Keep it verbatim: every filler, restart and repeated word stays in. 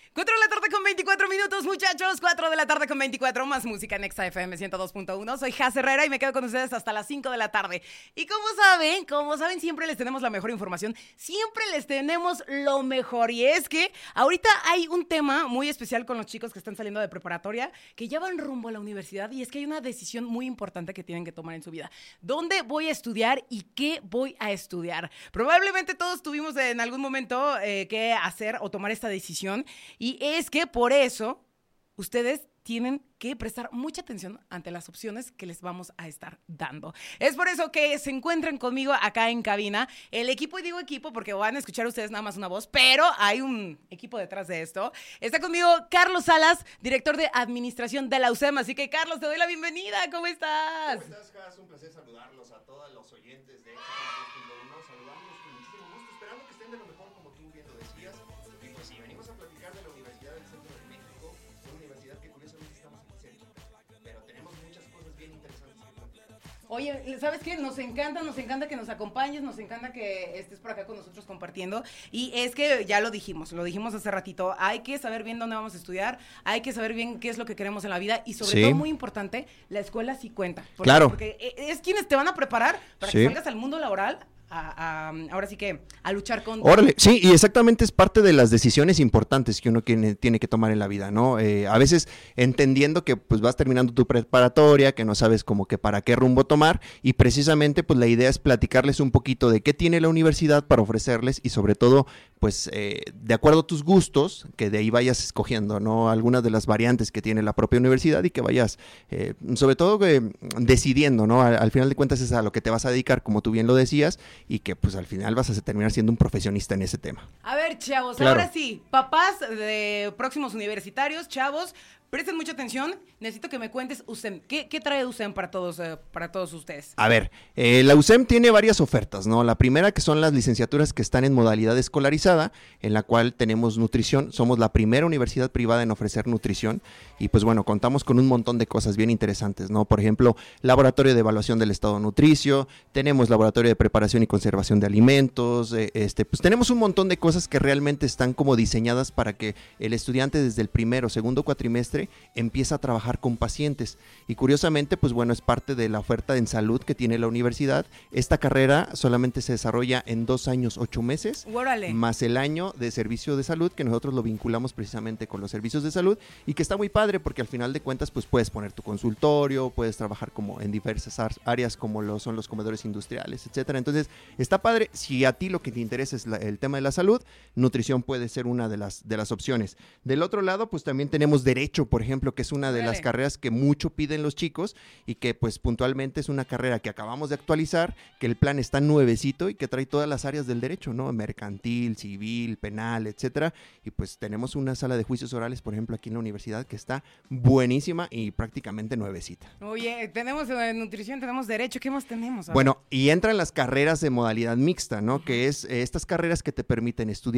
cuatro de la tarde con veinticuatro minutos, muchachos. cuatro de la tarde con veinticuatro, más música en Exa F M ciento dos punto uno. Soy Jaz Herrera y me quedo con ustedes hasta las cinco de la tarde. Y como saben, como saben, siempre les tenemos la mejor información. Siempre les tenemos lo mejor. Y es que ahorita hay un tema muy especial con los chicos que están saliendo de preparatoria, que ya van rumbo a la universidad. Y es que hay una decisión muy importante que tienen que tomar en su vida. ¿Dónde voy a estudiar y qué voy a estudiar? Probablemente todos tuvimos en algún momento eh, que hacer o tomar esta decisión. Y es que por eso ustedes tienen que prestar mucha atención ante las opciones que les vamos a estar dando. Es por eso que se encuentran conmigo acá en cabina el equipo, y digo equipo porque van a escuchar ustedes nada más una voz, pero hay un equipo detrás de esto. Está conmigo Carlos Salas, director de administración de la U C E M. Así que, Carlos, te doy la bienvenida. ¿Cómo estás? ¿Cómo estás, Jaz? Un placer saludarlos a todos los oyentes de Exa punto uno. Saludamos con muchísimo gusto, esperando que estén de lo mejor, como tú bien lo decías. Y pues sí, venimos a platicar de la Universidad del Centro de México, una universidad que curiosamente estamos aquí cerca, pero tenemos muchas cosas bien interesantes que platicar. Oye, ¿sabes qué? Nos encanta, nos encanta que nos acompañes, nos encanta que estés por acá con nosotros compartiendo. Y es que ya lo dijimos, lo dijimos hace ratito, hay que saber bien dónde vamos a estudiar, hay que saber bien qué es lo que queremos en la vida y sobre Sí. todo, muy importante, la escuela sí cuenta. Porque, Claro. Porque es quienes te van a preparar para Sí. que salgas al mundo laboral. A, a, ahora sí que a luchar con... Órale, sí, y exactamente es parte de las decisiones importantes que uno tiene, tiene que tomar en la vida, ¿no? Eh, a veces entendiendo que pues vas terminando tu preparatoria, que no sabes como que para qué rumbo tomar, y precisamente pues la idea es platicarles un poquito de qué tiene la universidad para ofrecerles y sobre todo pues eh, de acuerdo a tus gustos, que de ahí vayas escogiendo, ¿no? Algunas de las variantes que tiene la propia universidad y que vayas eh, sobre todo eh, decidiendo, ¿no? Al, al final de cuentas es a lo que te vas a dedicar, como tú bien lo decías, y que pues al final vas a terminar siendo un profesionista en ese tema. A ver, chavos, Claro. ahora sí, papás de próximos universitarios, chavos, presten mucha atención, necesito que me cuentes U C E M. ¿Qué, qué trae U C E M para todos, eh, para todos ustedes? A ver, eh, la U C E M tiene varias ofertas, ¿no? La primera que son las licenciaturas que están en modalidad escolarizada, en la cual tenemos nutrición, somos la primera universidad privada en ofrecer nutrición y pues bueno, contamos con un montón de cosas bien interesantes, ¿no? Por ejemplo, laboratorio de evaluación del estado nutricio, tenemos laboratorio de preparación y conservación de alimentos, eh, este, pues tenemos un montón de cosas que realmente están como diseñadas para que el estudiante desde el primero o segundo cuatrimestre empieza a trabajar con pacientes y curiosamente pues bueno es parte de la oferta en salud que tiene la universidad. Esta carrera solamente se desarrolla en dos años ocho meses Órale. más el año de servicio de salud que nosotros lo vinculamos precisamente con los servicios de salud y que está muy padre porque al final de cuentas pues puedes poner tu consultorio, puedes trabajar como en diversas áreas como lo son los comedores industriales, etcétera. Entonces está padre. Si a ti lo que te interesa es la, el tema de la salud, nutrición puede ser una de las de las opciones. Del otro lado pues también tenemos derecho, por ejemplo, que es una de Órale. las carreras que mucho piden los chicos y que pues puntualmente es una carrera que acabamos de actualizar, que el plan está nuevecito y que trae todas las áreas del derecho, ¿no? Mercantil, civil, penal, etcétera. Y pues tenemos una sala de juicios orales, por ejemplo, aquí en la universidad que está buenísima y prácticamente nuevecita. Oye, tenemos eh, nutrición, tenemos derecho, ¿qué más tenemos? A ver. Bueno, y entran las carreras de modalidad mixta, ¿no? Que es eh, estas carreras que te permiten estudiar